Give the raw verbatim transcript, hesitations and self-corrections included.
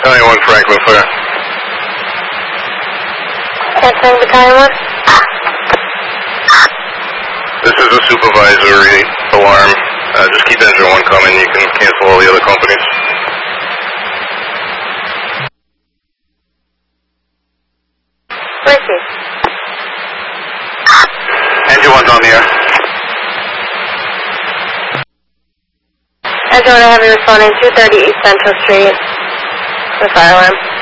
Battalion one, Franklin, clear. Canceling Battalion one. This is a supervisory alarm. Uh, just keep engine one coming. You can cancel all the other companies. Where is he? Engine one's on the air. Engine one, I have you responding two thirty East Central Street. The fire alarm.